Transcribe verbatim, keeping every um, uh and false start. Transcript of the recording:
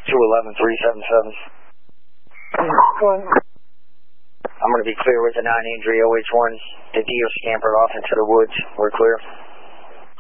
two eleven, three seven seven. I'm going to be clear with the nine injury O H one. The deer scampered off into the woods. We're clear.